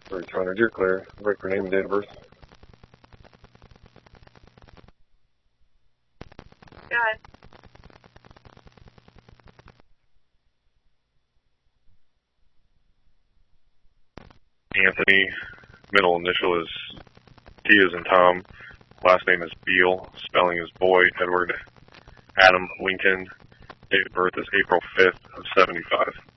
300, you're clear. Break for name and date of birth. Go ahead. Anthony, middle initial is T as in Tom, last name is Beal, spelling is Boy, Edward, Adam, Lincoln, date of birth is April 5th of 75.